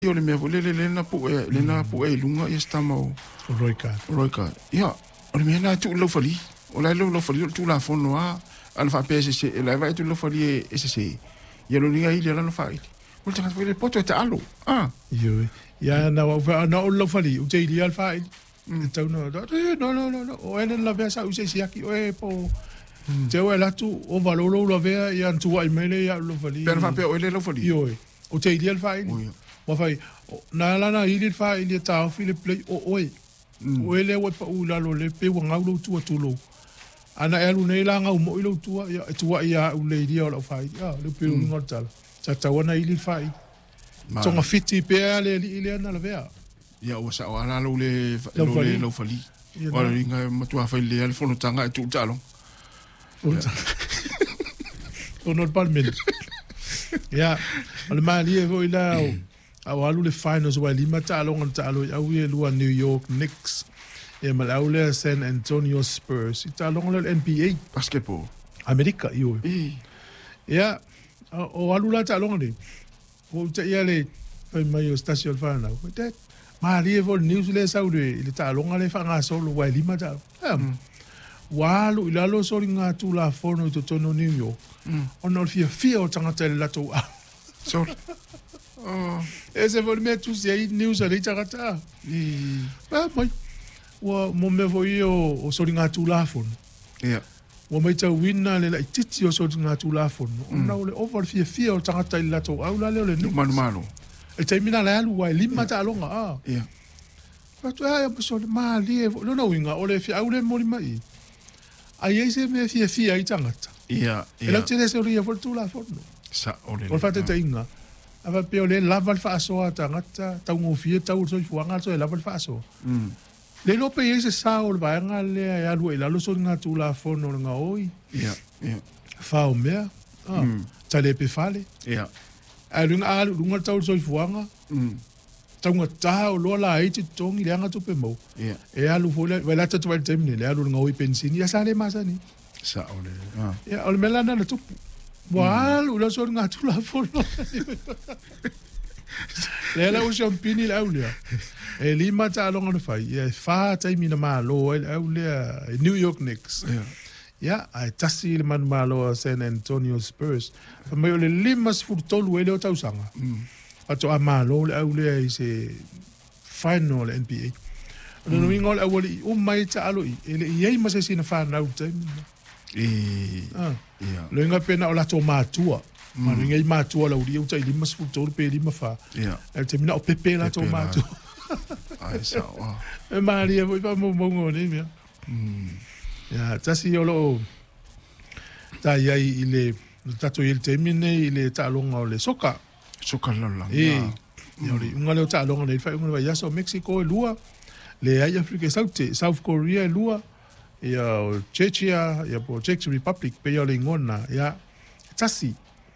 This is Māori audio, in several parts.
Yo le mea le na pu e lunga i stama o roika. Ia, o le mea na tu lo fali. O la lo fali tu la fono a al fa PSC e la vai tu lo fali e SC. Ia lo ninga i le la no fa. O te ka le poto te alo. Ah. Yo. Ia na o lo fali u te i al fa. Tau no. No. O ene la vesa u se siaki o e po te o la tu o valoro lo vea ia tu ai mele ia lo fali. Per fa pe o le lo fali. Yo. O te i al fa. Wa fai na lana ili fa ili ta fili play o ele wa pa ula lo le pe wa ngau tu lo ana elu nei la ngau mo ilo tu ya u le dia o fai ya le pe un tal ta wana ili fa so nga fiti pe ale ili na la vea ya o sa ala lo le lo fali o le nga matua fai le al fono tanga tu talo o no palmen ya al mali e vo ila awalu le finals wa lima talo au e lua New York Knicks e malaule San Antonio Spurs talo le NBA basketball America yo ya o alu la talo ni o te ia le mai o station fana o te mali e vol news le saudi le talo le fanga solo wa lima talo walu ila lo so ringa tu la fono to tono New York on fia o tangata le lato so ese vol me tu sei news ali tangata mai wa mo me voi o so ringa tu la fono wa mai ta winna le titi o so ringa tu la fono ona le over fia o tangata le lato au la le mano e termina la lu wa lima ta longa pa tu ya so mali no winga o le fia au le mori mai ai ese me fia i tangata e la tene se ria vol tu la fono sa ole o fate te inga ava pe ole lava fa so tangata ta ngo fia ta so fuanga so lava fa so le lo pe ese sa o va nga le ya lu la lo so nga tu la fono nga oi fa o me ta le pe fale a lunga ta so fuanga tanga ta o lo la ai ti tongi le nga tu pe mo e alu fola vela ta tu temne le alu nga oi pensini ya sale masani sa ole ya o melana le tu walu la so nga tu la fono le la o champini la ulia e lima ta longa fai e fa ta mina malo e ulia New York Knicks ya ai tasi le man malo San Antonio Spurs fa mai le limas futolu ele o tausanga ato amalo le ulia se final NBA no ngol awali mai ta alo ele ye ma se sina fa na uta lo nga pena o la to matua ma nga matua la uri uta limas futolu pe lima fa e termina o pepe la to matua ai sa e maria voi pa mo ni mia ya tasi yolo ta ya ile tato il termine ile ta longa o le soka la yori unga le ta longa le fa unga ya so Mexico lua le ai Africa South Korea lua ya Czechia ya po Czech Republic pe yo le ngona ya tasi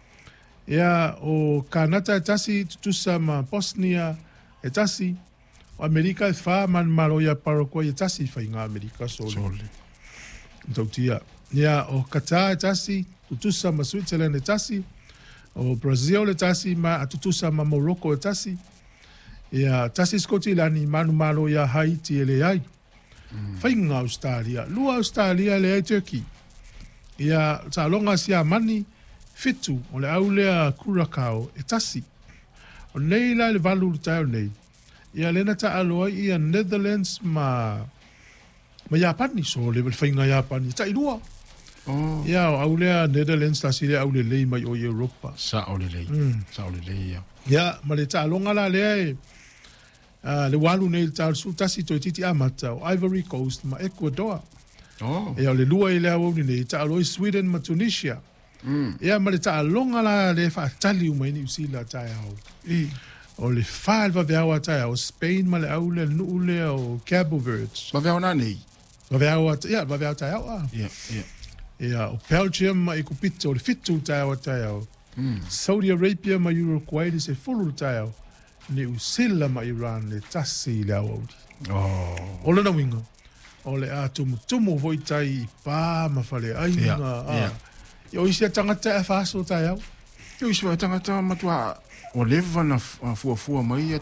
ya o Canada tasi tusama Bosnia tasi Amerika fa man malo ya Paraguay tasi fa inga Amerika sole Tautia ya o Qatar tasi tutusa ma Switzerland tasi o Brazil tasi ma atutusa ma Morocco tasi ya tasi Scotland manu malo ya Haiti ele ai fa inga Australia le ai Turkey ya ta longa sia mani fitu o le aulea Curacao tasi o leila le valu ta nei ia lena ta aloa ia Netherlands ma Japani so le whainga Japani ta ilua ia aulea Netherlands ta sile aule lei mai o Europa sa ole lei ia ma le ta alonga la le le walu nei ta su ta si to titi amata o Ivory Coast ma Ecuador ia le lua ile au nei ta aloa Sweden ma Tunisia ia ma le ta alonga la le fa tali mai ni usila ta au o le falva veawa ta o Spain ma le aule nuule o Cabo Verde ma veawa na nei va veawa ta ia o Belgium ma ikupito le fitu ta o Saudi Arabia ma Uruguay se fulu ta ne usila ma Iran le tasi le au o le na winga o le tumu voi tai pa ma fale ainga yo isi tangata fa so ta yo isi tangata matua o leva na fua mai